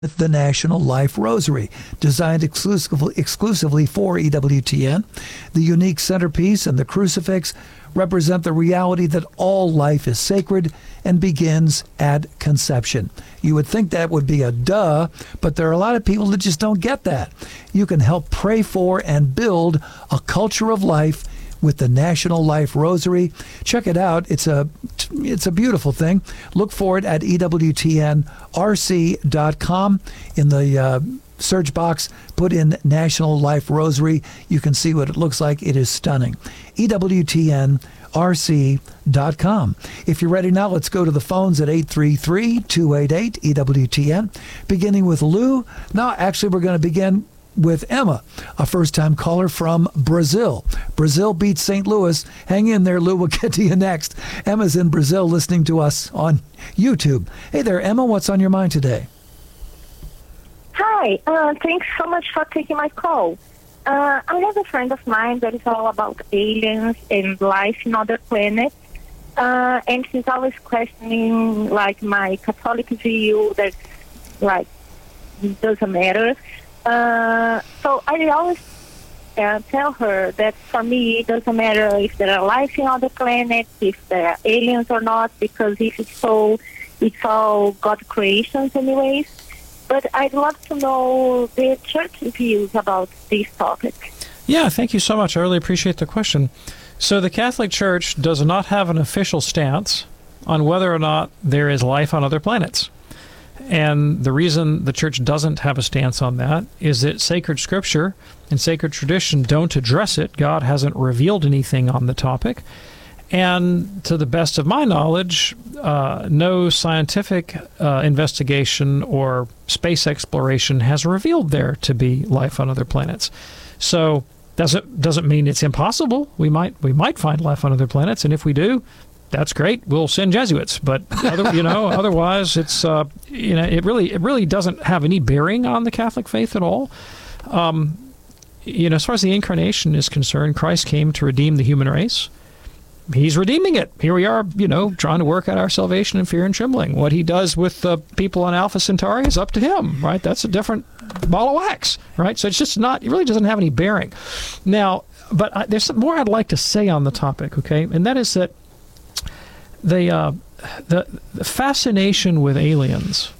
the National Life Rosary, designed exclusively for EWTN. The unique centerpiece and the crucifix represent the reality that all life is sacred and begins at conception. You would think that would be a duh, but there are a lot of people that just don't get that. You can help pray for and build a culture of life with the National Life Rosary. Check it out. It's a beautiful thing. Look for it at EWTNRC.com. In the search box, put in National Life Rosary. You can see what it looks like. It is stunning. EWTNRC.com. If you're ready now, let's go to the phones at 833-288-EWTN. Beginning with Lou. Now, actually, we're going to begin with Emma, a first-time caller from Brazil. Brazil beats St. Louis. Hang in there, Lou. We'll get to you next. Emma's in Brazil listening to us on YouTube. Hey there, Emma. What's on your mind today? Hi. Thanks so much for taking my call. I have a friend of mine that is all about aliens and life in other planets. And she's always questioning, like, my Catholic view that, like, it doesn't matter. So I always tell her that for me it doesn't matter if there are life in other planets, if there are aliens or not, because if it's so, it's all God creations anyways. But I'd love to know the church views about this topic. Yeah, thank you so much. I really appreciate the question. So the Catholic Church does not have an official stance on whether or not there is life on other planets. And the reason the church doesn't have a stance on that is that sacred scripture and sacred tradition don't address it. God hasn't revealed anything on the topic. And to the best of my knowledge, no scientific investigation or space exploration has revealed there to be life on other planets. So doesn't mean it's impossible. We might find life on other planets, and if we do, that's great. We'll send Jesuits, but otherwise, it's it really doesn't have any bearing on the Catholic faith at all. As far as the incarnation is concerned, Christ came to redeem the human race. He's redeeming it. Here we are, trying to work out our salvation in fear and trembling. What he does with the people on Alpha Centauri is up to him, right? That's a different ball of wax, right? So it's just not. It really doesn't have any bearing. Now, but there's some more I'd like to say on the topic, okay? And that is that the fascination with aliens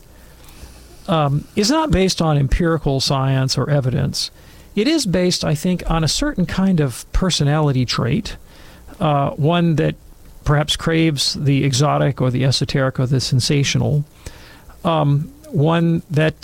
is not based on empirical science or evidence. It is based, I think, on a certain kind of personality trait, one that perhaps craves the exotic or the esoteric or the sensational, one that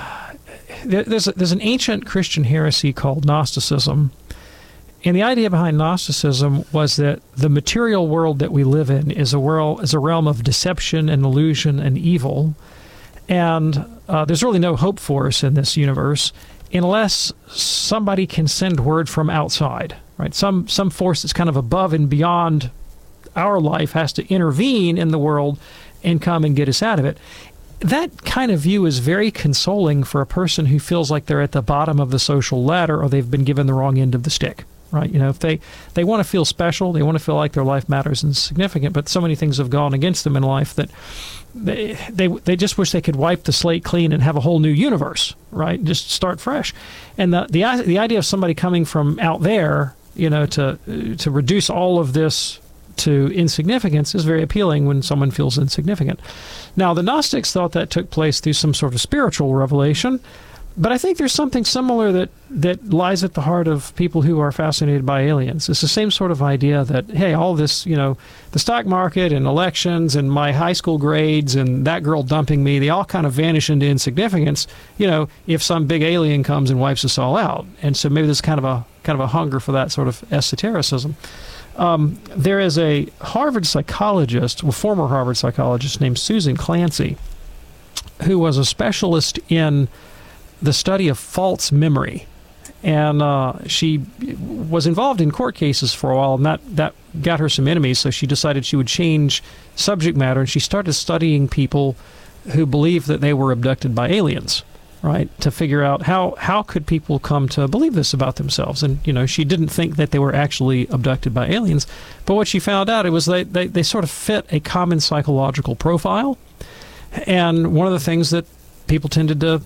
there's an ancient Christian heresy called Gnosticism. And the idea behind Gnosticism was that the material world that we live in is a realm of deception and illusion and evil. And there's really no hope for us in this universe unless somebody can send word from outside, right? Some force that's kind of above and beyond our life has to intervene in the world and come and get us out of it. That kind of view is very consoling for a person who feels like they're at the bottom of the social ladder or they've been given the wrong end of the stick. Right, if they want to feel special, they want to feel like their life matters and significant, but so many things have gone against them in life that they just wish they could wipe the slate clean and have a whole new universe, right? Just start fresh. And the idea of somebody coming from out there, to reduce all of this to insignificance is very appealing when someone feels insignificant. Now, the Gnostics thought that took place through some sort of spiritual revelation. But I think there's something similar that lies at the heart of people who are fascinated by aliens. It's the same sort of idea that, hey, all this, the stock market and elections and my high school grades and that girl dumping me, they all kind of vanish into insignificance, if some big alien comes and wipes us all out. And so maybe there's kind of a hunger for that sort of esotericism. There is a Harvard psychologist, former Harvard psychologist named Susan Clancy, who was a specialist in the study of false memory. And she was involved in court cases for a while, and that got her some enemies, so she decided she would change subject matter, and she started studying people who believed that they were abducted by aliens, right, to figure out how could people come to believe this about themselves. And, she didn't think that they were actually abducted by aliens, but what she found out, it was they sort of fit a common psychological profile. And one of the things that people tended to